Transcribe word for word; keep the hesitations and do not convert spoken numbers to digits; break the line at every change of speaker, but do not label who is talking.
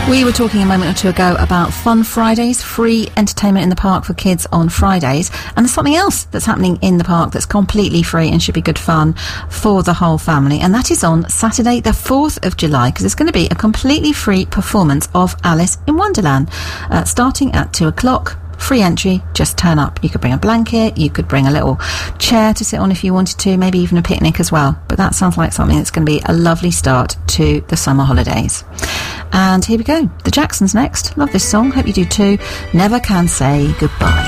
We were talking a moment or two ago about Fun Fridays, free entertainment in the park for kids on Fridays, and there's something else that's happening in the park that's completely free and should be good fun for the whole family, and that is on Saturday the fourth of July, because there's going to be a completely free performance of Alice in Wonderland, uh, starting at two o'clock. Free entry, just turn up. You could bring a blanket, you could bring a little chair to sit on if you wanted to, maybe even a picnic as well. But that sounds like something that's going to be a lovely start to the summer holidays. And here we go. The Jacksons next. Love this song. Hope you do too. Never Can Say Goodbye.